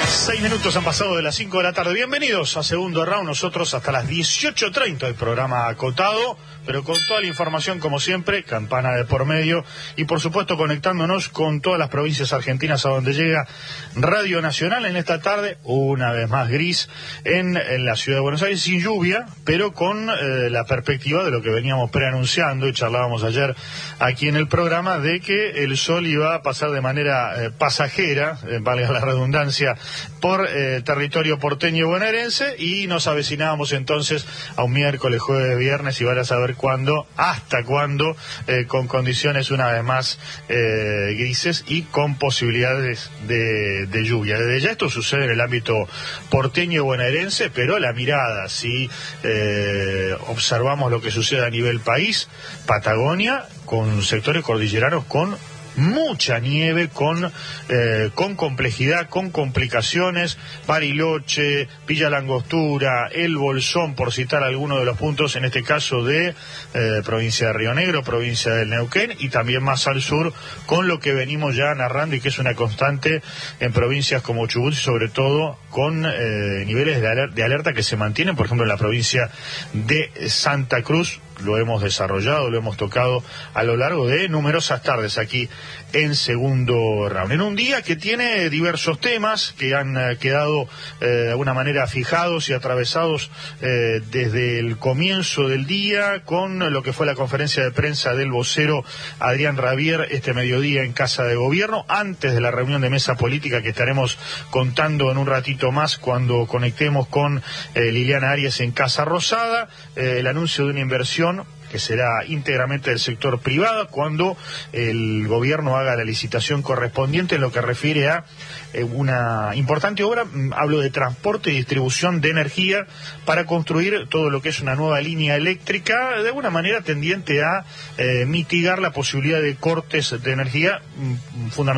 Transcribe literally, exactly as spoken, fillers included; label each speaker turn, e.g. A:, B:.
A: Seis minutos han pasado de las cinco de la tarde. Bienvenidos a Segundo Round. Nosotros hasta las dieciocho treinta, el programa acotado, pero con toda la información como siempre, campana de por medio, y por supuesto conectándonos con todas las provincias argentinas a donde llega Radio Nacional en esta tarde, una vez más gris, en, en la ciudad de Buenos Aires, sin lluvia, pero con eh, la perspectiva de lo que veníamos preanunciando y charlábamos ayer aquí en el programa, de que el sol iba a pasar de manera eh, pasajera, eh, valga la redundancia, por eh, territorio porteño y bonaerense, y nos avecinábamos entonces a un miércoles, jueves, viernes, y van a saber cuándo, hasta cuándo, eh, con condiciones una vez más eh, grises y con posibilidades de, de lluvia. Desde ya esto sucede en el ámbito porteño y bonaerense, pero la mirada, si eh, observamos lo que sucede a nivel país, Patagonia, con sectores cordilleranos con mucha nieve, con eh, con complejidad, con complicaciones, Bariloche, Villa Langostura, El Bolsón, por citar algunos de los puntos, en este caso de eh, provincia de Río Negro, provincia del Neuquén, y también más al sur, con lo que venimos ya narrando y que es una constante en provincias como Chubut, y sobre todo con eh, niveles de, aler de alerta que se mantienen, por ejemplo en la provincia de Santa Cruz. Lo hemos desarrollado, lo hemos tocado a lo largo de numerosas tardes aquí en Segundo Round. En un día que tiene diversos temas que han eh, quedado eh, de alguna manera fijados y atravesados eh, desde el comienzo del día, con lo que fue la conferencia de prensa del vocero Adrián Rabier este mediodía en Casa de Gobierno, antes de la reunión de mesa política que estaremos contando en un ratito más cuando conectemos con eh, Liliana Arias en Casa Rosada, eh, el anuncio de una inversión que será íntegramente del sector privado cuando el gobierno haga la licitación correspondiente en lo que refiere a eh, una importante obra, hablo de transporte y distribución de energía para construir todo lo que es una nueva línea eléctrica, de alguna manera tendiente a eh, mitigar la posibilidad de cortes de energía, fundamentalmente